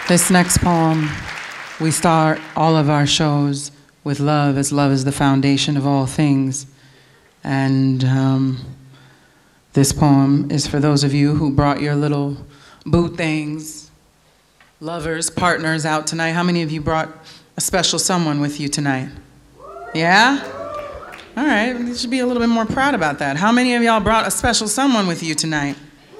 This next poem, we start all of our shows with love, as love is the foundation of all things. And this poem is for those of you who brought your little boo things, lovers, partners out tonight. How many of you brought a special someone with you tonight? Yeah? All right, you should be a little bit more proud about that. How many of y'all brought a special someone with you tonight?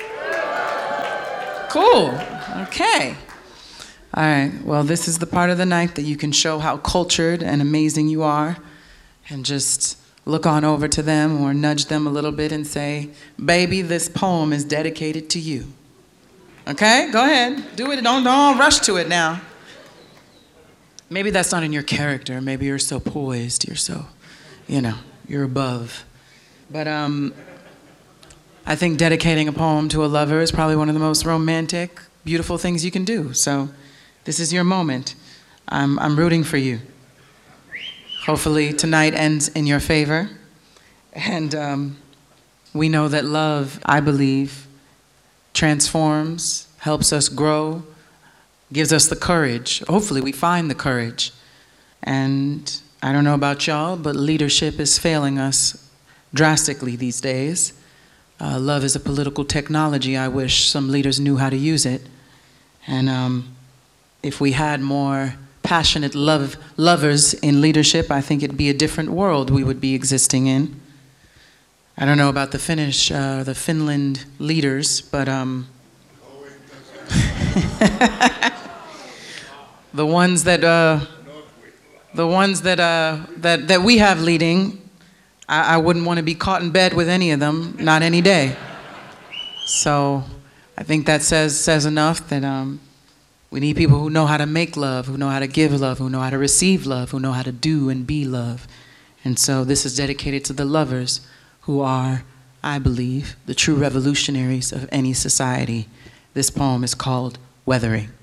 Cool, okay. All right, well, this is the part of the night that you can show how cultured and amazing you are, and just look on over to them or nudge them a little bit and say, baby, this poem is dedicated to you. Okay, go ahead, do it, don't rush to it now. Maybe that's not in your character, maybe you're so poised, you're so, you're above. But I think dedicating a poem to a lover is probably one of the most romantic, beautiful things you can do, so this is your moment. I'm rooting for you. Hopefully tonight ends in your favor. And we know that love, I believe, transforms, helps us grow, gives us the courage. Hopefully we find the courage. And I don't know about y'all, but leadership is failing us drastically these days. Love is a political technology. I wish some leaders knew how to use it. And if we had more passionate lovers in leadership, I think it'd be a different world we would be existing in. I don't know about the Finland leaders, but the ones that we have leading, I wouldn't want to be caught in bed with any of them, not any day. So I think that says enough that we need people who know how to make love, who know how to give love, who know how to receive love, who know how to do and be love. And so this is dedicated to the lovers who are, I believe, the true revolutionaries of any society. This poem is called Weathering.